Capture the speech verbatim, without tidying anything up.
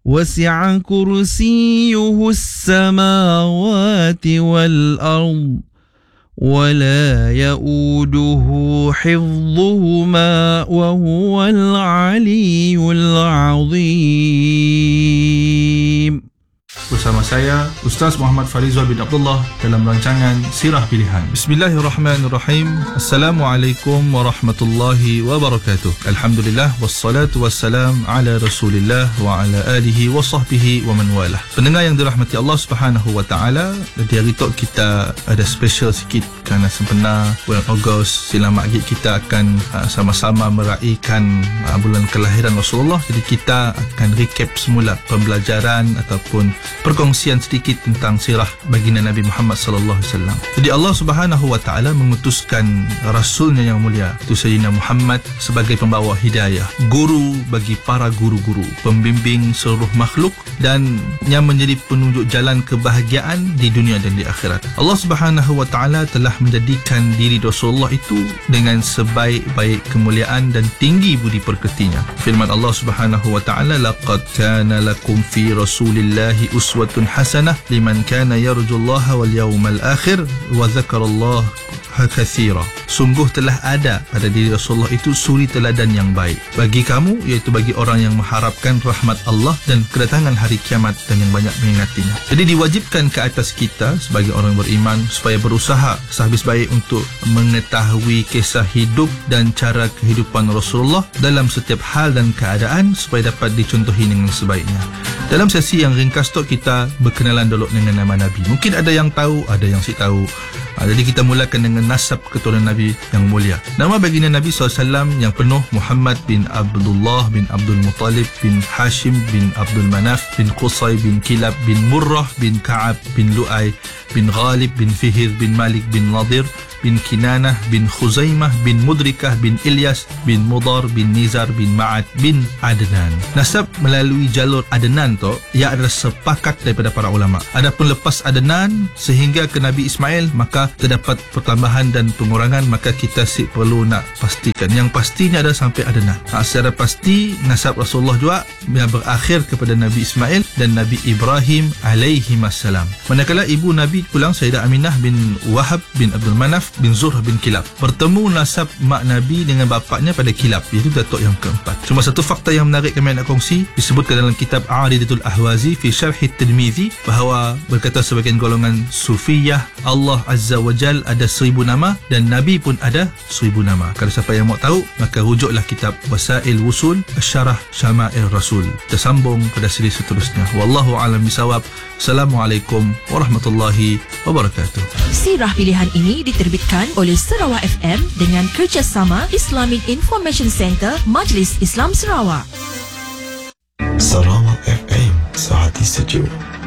وسع كرسيه السماوات والأرض ولا يؤوده حفظهما وهو العلي العظيم. Bersama saya Ustaz Muhammad Farizal bin Abdullah dalam rancangan Sirah Pilihan. Bismillahirrahmanirrahim. Assalamualaikum warahmatullahi wabarakatuh. Alhamdulillah wassalatu wassalam ala Rasulillah wa ala alihi wa sahbihi wa man walah. Pendengar yang dirahmati Allah Subhanahu wa taala, di hari tok kita ada special sikit kerana sempena bulan Ogos silam maghrib kita akan uh, sama-sama meraihkan uh, bulan kelahiran Rasulullah. Jadi kita akan recap semula pembelajaran ataupun perkongsian sedikit tentang sirah baginda Nabi Muhammad sallallahu alaihi wasallam. Jadi Allah Subhanahu wa taala mengutuskan rasulnya yang mulia itu Sayyidina Muhammad sebagai pembawa hidayah, guru bagi para guru-guru, pembimbing seluruh makhluk dan yang menjadi penunjuk jalan kebahagiaan di dunia dan di akhirat. Allah Subhanahu wa taala telah menjadikan diri Rasulullah itu dengan sebaik-baik kemuliaan dan tinggi budi pekertinya. Firman Allah Subhanahu wa taala, laqad kana lakum fi rasulillahi uswatun hasanah liman kana yarjullaha wal yawmal akhir wa dzakarallaha katsira. Sungguh telah ada pada diri Rasulullah itu suri teladan yang baik bagi kamu, iaitu bagi orang yang mengharapkan rahmat Allah dan kedatangan hari kiamat dan yang banyak mengingatinya. Jadi diwajibkan ke atas kita sebagai orang beriman supaya berusaha sehabis baik untuk mengetahui kisah hidup dan cara kehidupan Rasulullah dalam setiap hal dan keadaan supaya dapat dicontohi dengan sebaiknya. Dalam sesi yang ringkas tu kita berkenalan dulu dengan nama Nabi. Mungkin ada yang tahu, ada yang si tahu. Ha, jadi kita mulakan dengan nasab keturunan Nabi yang mulia. Nama baginda Nabi sallallahu alaihi wasallam yang penuh Muhammad bin Abdullah bin Abdul Muttalib bin Hashim bin Abdul Manaf bin Qusay bin Kilab bin Murrah bin Ka'ab bin Lu'ay bin Ghalib bin Fihir bin Malik bin Nadir bin Kinanah bin Khuzaimah bin Mudrikah bin Ilyas bin Mudar bin Nizar bin Ma'ad bin Adnan. Nasab melalui jalur Adnan tu ia adalah sepakat daripada para ulama. Adapun lepas Adnan sehingga ke Nabi Ismail maka terdapat pertambahan dan pengurangan, maka kita si perlu nak pastikan. Yang pastinya ada sampai Adnan. Ha, secara pasti nasab Rasulullah juga yang berakhir kepada Nabi Ismail dan Nabi Ibrahim alaihi wassalam. Manakala ibu Nabi pulang Sayyidah Aminah bin Wahab bin Abdul Manaf bin Zuhrah bin Kilab. Bertemu nasab mak Nabi dengan bapaknya pada Kilab, iaitu datuk yang keempat. Cuma satu fakta yang menarik kami nak kongsi, disebutkan dalam kitab Aridatul Ahwazi fi Syarh At-Tirmizi bahawa berkata sebagian golongan Sufiyah, Allah Azza wa Jal ada seribu nama dan Nabi pun ada seribu nama. Kalau siapa yang mau tahu, maka rujuklah kitab Wasail Wusul Syarah Syama'il Rasul. Kita sambung pada siri seterusnya. Wallahu a'lam bisawab. Assalamualaikum warahmatullahi wabarakatuh. Sirah pilihan ini diterbitkan oleh Sarawak F M dengan kerjasama Islamic Information Center Majlis Islam Sarawak. Sarawak F M, sehati sejuk.